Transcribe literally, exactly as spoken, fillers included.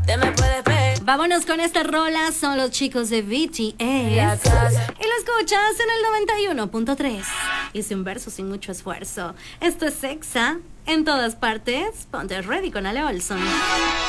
te me puedes pegar. Vámonos con esta rola, son los chicos de B T S. Y lo escuchas en el noventa y uno punto tres. Hice un verso sin mucho esfuerzo. Esto es Sexa, en todas partes. Ponte ready con Ale Olson.